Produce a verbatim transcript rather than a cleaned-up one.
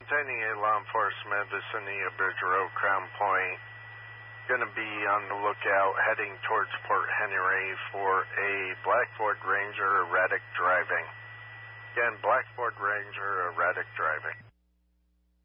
Containing a law enforcement vicinity of Bridge Road, Crown Point. Going to be on the lookout heading towards Port Henry for a black Ford Ranger erratic driving. Again, black Ford Ranger erratic driving.